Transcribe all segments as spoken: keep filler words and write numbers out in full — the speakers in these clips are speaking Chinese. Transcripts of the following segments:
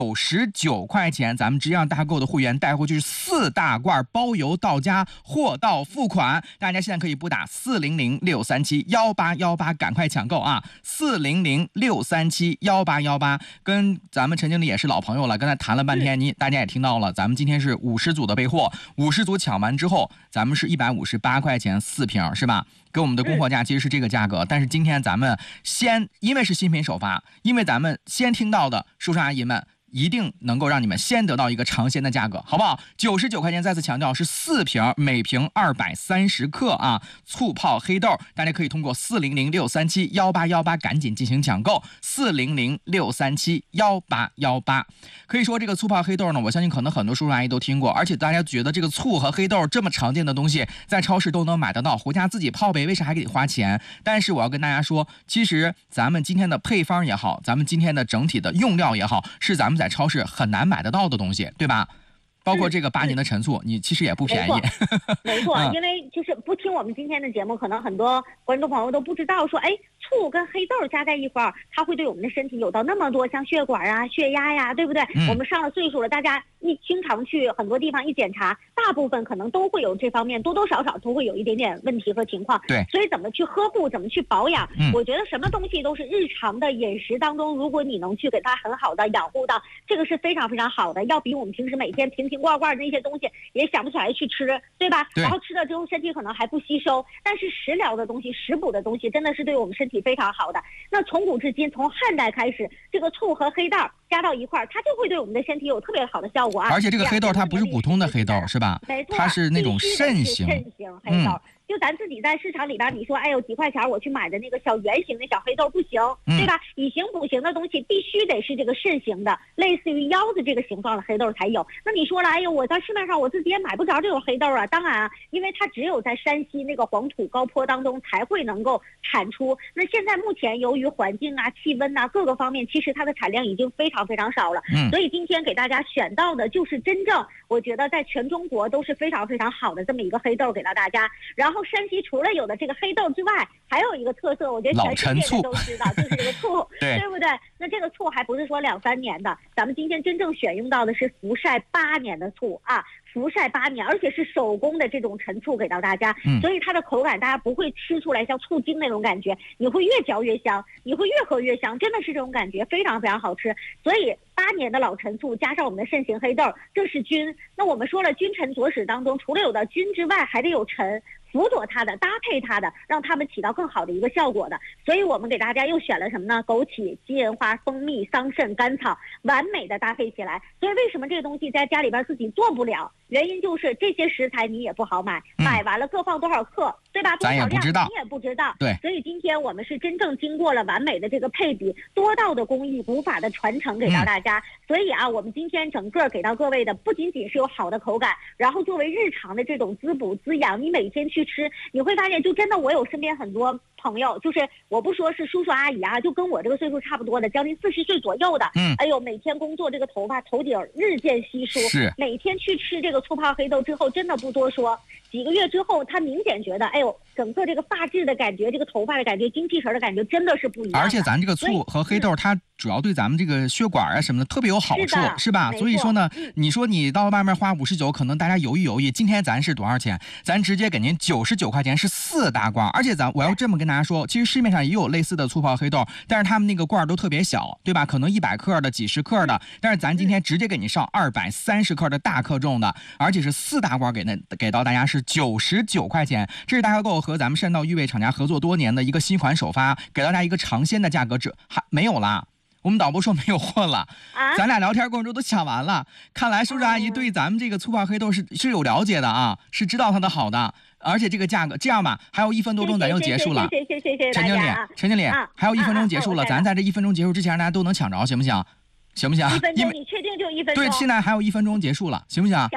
九十九块钱，咱们这样大购的会员带回去是四大罐，包邮到家，货到付款。大家现在可以拨打四零零六三七幺八幺八，赶快抢购啊！四零零六三七幺八幺八，跟咱们陈经理也是老朋友了，刚才谈了半天，你大家也听到了，咱们今天是五十组的备货，五十组抢完之后，咱们是一百五十八块钱四瓶，是吧？跟我们的供货价其实是这个价格，但是今天咱们先，因为是新品首发，因为咱们先听到的叔叔阿姨们。一定能够让你们先得到一个尝鲜的价格，好不好？九十九块钱，再次强调是四瓶，每瓶二百三十克啊！醋泡黑豆，大家可以通过四零零六三七幺八幺八赶紧进行抢购，四零零六三七幺八幺八。可以说这个醋泡黑豆呢，我相信可能很多叔叔阿姨都听过，而且大家觉得这个醋和黑豆这么常见的东西，在超市都能买得到，回家自己泡呗，为啥还给花钱？但是我要跟大家说，其实咱们今天的配方也好，咱们今天的整体的用料也好，是咱们在超市很难买得到的东西，对吧？包括这个八年的陈醋，嗯、你其实也不便宜。 没错，因为就是不听我们今天的节目，可能很多观众朋友都不知道说，哎，醋跟黑豆加在一块儿，它会对我们的身体有到那么多像血管啊、血压呀，对不对？嗯、我们上了岁数了，大家一经常去很多地方一检查，大部分可能都会有这方面多多少少都会有一点点问题和情况。 对， 所以怎么去呵护，怎么去保养， 嗯、 我觉得什么东西都是日常的饮食当中，如果你能去给它很好的养护到，这个是非常非常好的，要比我们平时每天瓶瓶罐罐那些东西也想不起来去吃，对吧？ 对， 然后吃了之后身体可能还不吸收，但是食疗的东西、食补的东西真的是对我们身体非常好的。那从古至今，从汉代开始，这个醋和黑豆加到一块儿，它就会对我们的身体有特别好的效果啊！ 而且这个黑豆它不是普通的黑豆，是吧？ 没错， 它是那种肾型肾型黑豆。嗯，就咱自己在市场里边，你说哎呦几块钱我去买的那个小圆形的小黑豆不行， 嗯、 对吧？以形补形的东西必须得是这个肾形的，类似于腰子这个形状的黑豆才有。那你说了，哎呦我在市面上我自己也买不着这种黑豆啊。当然啊，因为它只有在山西那个黄土高坡当中才会能够产出。那现在目前由于环境啊、气温啊各个方面，其实它的产量已经非常非常少了。 嗯， 所以今天给大家选到的就是真正我觉得在全中国都是非常非常好的这么一个黑豆给到大家。然后山西除了有的这个黑豆之外，还有一个特色，我觉得全世界人都知道，就是这个醋， 对， 对不对？那这个醋还不是说两三年的，咱们今天真正选用到的是福晒八年的醋啊，福晒八年，而且是手工的这种陈醋给到大家， 嗯、 所以它的口感大家不会吃出来像醋精那种感觉，你会越嚼越香，你会越喝越香，真的是这种感觉，非常非常好吃。所以八年的老陈醋加上我们的肾形黑豆，这是菌。那我们说了，君臣佐使当中，除了有的菌之外，还得有臣。辅佐它的，搭配它的，让它们起到更好的一个效果的。所以我们给大家又选了什么呢？枸杞、金银花、蜂蜜、桑葚、甘草，完美的搭配起来。所以为什么这个东西在家里边自己做不了？原因就是这些食材你也不好买，嗯、买完了各放多少克，对吧？多少量你也不知道。 对。 所以今天我们是真正经过了完美的这个配比，多道的工艺、古法的传承给到大家。嗯、所以啊，我们今天整个给到各位的不仅仅是有好的口感，然后作为日常的这种滋补滋养，你每天去吃，你会发现，就真的我有身边很多朋友，就是我不说是叔叔阿姨啊，就跟我这个岁数差不多的，将近四十岁左右的， 嗯， 哎呦，每天工作这个头发头顶日渐稀疏， 是每天去吃这个醋泡黑豆之后，真的不多说，几个月之后，他明显觉得，哎呦，整个这个发质的感觉，这个头发的感觉，精气神的感觉，真的是不一样。 而且咱这个醋和黑豆，它主要对咱们这个血管啊什么的特别有好处， 是, 是吧？所以说呢，嗯、你说你到外面花五十九，可能大家犹豫犹豫，今天咱是多少钱？咱直接给您九十九块钱，是四大罐。而且咱我要这么跟大家说，其实市面上也有类似的醋泡黑豆，但是他们那个罐都特别小，对吧？可能一百克的、几十克的，但是咱今天直接给你上二百三十克的大克重的，而且是四大罐给那给到大家是九十九块钱。这是大客购和咱们善道玉味厂家合作多年的一个新款首发，给到大家一个尝鲜的价格，这还没有啦。我们导播说没有货了，啊、咱俩聊天过程中都抢完了。看来叔叔阿姨对咱们这个醋泡黑豆是是有了解的啊，是知道它的好的，而且这个价格，这样吧，还有一分多钟咱就结束了。 谢谢谢谢陈经理，陈经理， 啊、 还有一分钟结束了， 啊啊、 咱在这一分钟结束之前，大家都能抢着，行不行？行不行？ 一分钟，你确定就一分钟？ 对，现在还有一分钟结束了，行不行？ 行。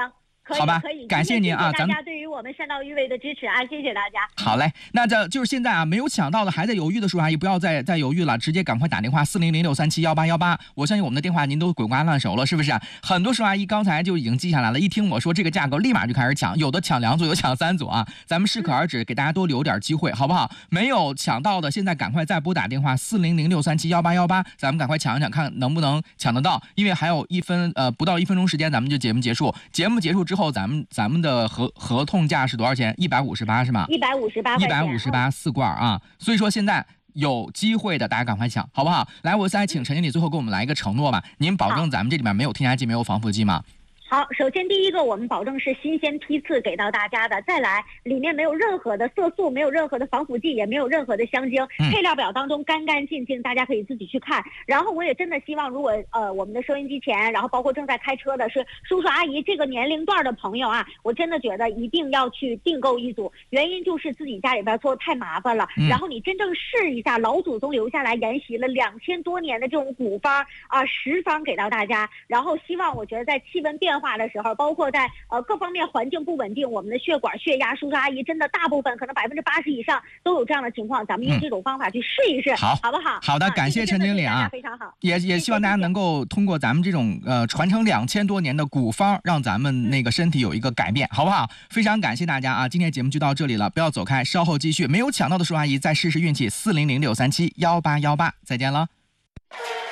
好吧，感谢您啊， 咱们大家对于我们善道育卫的支持啊，谢谢大家。 好嘞，那这就是现在啊，没有抢到的还在犹豫的叔叔阿姨，不要再再犹豫了，直接赶快打电话四零零六三七幺八幺八。我相信我们的电话您都滚瓜烂熟了，是不是？很多叔叔阿姨刚才就已经记下来了，一听我说这个价格，立马就开始抢，有的抢两组，有抢三组啊。咱们适可而止，给大家多留点机会，好不好？没有抢到的，现在赶快再拨打电话四零零六三七幺八幺八，咱们赶快抢一抢，看能不能抢得到，因为还有一分呃不到一分钟时间，咱们就节目结束。节目结束之后，咱们咱们的合合同价是多少钱？一百五十八是吗？ 一百五十八， 一百五十八四罐啊！所以说现在有机会的，大家赶快抢，好不好？来，我再请陈经理最后给我们来一个承诺吧，您保证咱们这里面没有添加剂，没有防腐剂吗？ 好，首先第一个，我们保证是新鲜批次给到大家的。再来，里面没有任何的色素，没有任何的防腐剂，也没有任何的香精， 嗯、 配料表当中干干净净，大家可以自己去看。然后我也真的希望，如果呃我们的收音机前，然后包括正在开车的是叔叔阿姨这个年龄段的朋友啊，我真的觉得一定要去订购一组。原因就是自己家里边做太麻烦了， 嗯、 然后你真正试一下老祖宗留下来沿袭了两千多年的这种古方啊食方给到大家。然后希望我觉得在气温变化的时候，包括在呃各方面环境不稳定，我们的血管血压，叔叔阿姨真的大部分可能百分之八十以上都有这样的情况，咱们用这种方法去试一试， 嗯、好， 好不好？ 好的，感谢陈经理啊， 非常好， 也也希望大家能够通过咱们这种呃传承两千多年的古方，让咱们那个身体有一个改变，好不好？非常感谢大家啊，今天节目就到这里了，不要走开，稍后继续，没有抢到的叔叔阿姨再试试运气，四零零六三七幺八幺八，再见了。